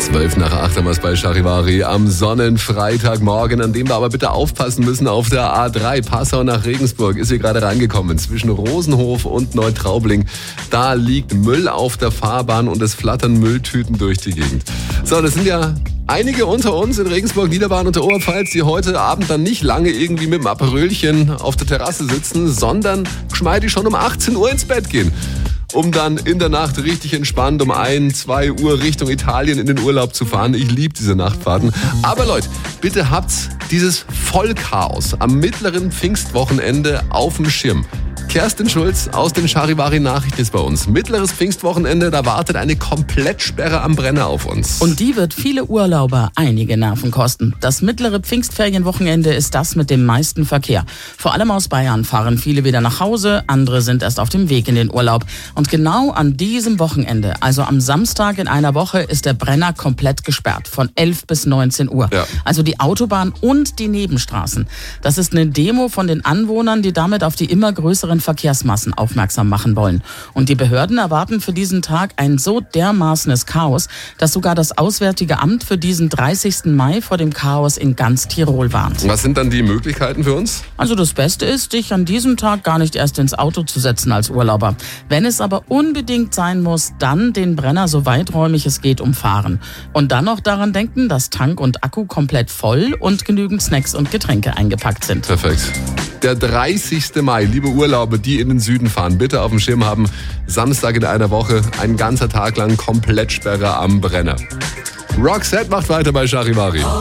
7:12 haben wir es bei Charivari am Sonnenfreitagmorgen, an dem wir aber bitte aufpassen müssen auf der A3 Passau nach Regensburg. Ist hier gerade reingekommen zwischen Rosenhof und Neutraubling. Da liegt Müll auf der Fahrbahn und es flattern Mülltüten durch die Gegend. So, das sind ja einige unter uns in Regensburg, Niederbayern und der Oberpfalz, die heute Abend dann nicht lange irgendwie mit dem Aperölchen auf der Terrasse sitzen, sondern geschmeidig schon um 18 Uhr ins Bett gehen, um dann in der Nacht richtig entspannt um 1, 2 Uhr Richtung Italien in den Urlaub zu fahren. Ich liebe diese Nachtfahrten. Aber Leute, bitte habt dieses Vollchaos am mittleren Pfingstwochenende auf dem Schirm. Kerstin Schulz aus den Charivari-Nachrichten ist bei uns. Mittleres Pfingstwochenende, da wartet eine Komplettsperre am Brenner auf uns. Und die wird viele Urlauber einige Nerven kosten. Das mittlere Pfingstferienwochenende ist das mit dem meisten Verkehr. Vor allem aus Bayern fahren viele wieder nach Hause, andere sind erst auf dem Weg in den Urlaub. Und genau an diesem Wochenende, also am Samstag in einer Woche, ist der Brenner komplett gesperrt, von 11 bis 19 Uhr. Ja. Also die Autobahn und die Nebenstraßen. Das ist eine Demo von den Anwohnern, die damit auf die immer größeren Verkehrsmassen aufmerksam machen wollen. Und die Behörden erwarten für diesen Tag ein so dermaßenes Chaos, dass sogar das Auswärtige Amt für diesen 30. Mai vor dem Chaos in ganz Tirol warnt. Was sind dann die Möglichkeiten für uns? Also das Beste ist, dich an diesem Tag gar nicht erst ins Auto zu setzen als Urlauber. Wenn es aber unbedingt sein muss, dann den Brenner so weiträumig es geht umfahren. Und dann noch daran denken, dass Tank und Akku komplett voll und genügend Snacks und Getränke eingepackt sind. Perfekt. Der 30. Mai, liebe Urlauber, die in den Süden fahren, bitte auf dem Schirm haben, Samstag in einer Woche, ein ganzer Tag lang Komplettsperre am Brenner. Roxette macht weiter bei Charivari.